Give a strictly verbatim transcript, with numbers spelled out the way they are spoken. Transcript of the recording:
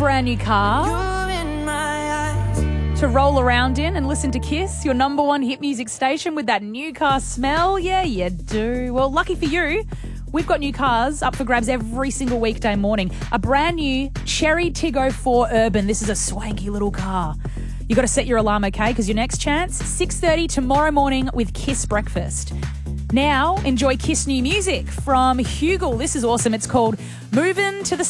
brand new car to roll around in and listen to Kiss, your number one hit music station with that new car smell? Yeah, you do. Well, lucky for you, we've got new cars up for grabs every single weekday morning. A brand new Cherry Tiggo four Urban. This is a swanky little car. You got to set your alarm, okay? Because your next chance, six thirty tomorrow morning with Kiss Breakfast. Now, enjoy Kiss new music from Hugel. This is awesome. It's called Movin' to the